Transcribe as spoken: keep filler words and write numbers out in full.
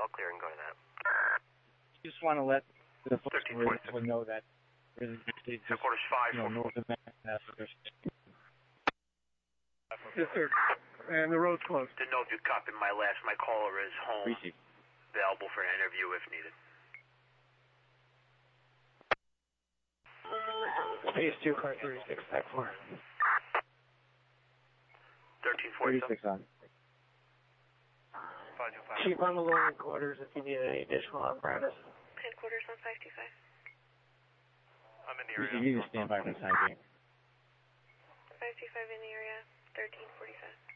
clear and go to that. Just want to let the folks will know that there's just, Headquarters five. you know, north of that. Yes, sir. And the road's closed. Didn't know if you copied my last. My caller is home. Appreciate it. Available for an interview if needed. Phase two, car thirty-six, back four. thirteen forty-seven. thirty-six on. Chief, on the lower quarters if you need any additional apparatus. Headquarters on five two five. I'm in the area. You need to stand by for the time being. five two five in the area, thirteen forty-five.